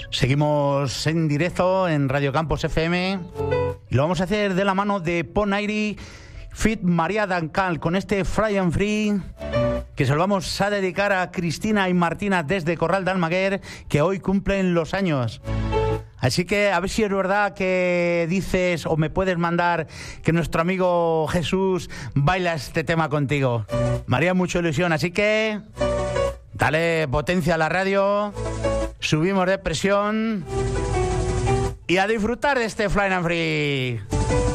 Seguimos en directo en Radio Campos FM y lo vamos a hacer de la mano de Ponairi Fit María Dancal con este Fly and Free que se lo vamos a dedicar a Cristina y Martina desde Corral de Almaguer, que hoy cumplen los años. Así que a ver si es verdad que dices o me puedes mandar que nuestro amigo Jesús baila este tema contigo. Me haría mucha ilusión, así que dale potencia a la radio, subimos de presión y a disfrutar de este Fly and Free.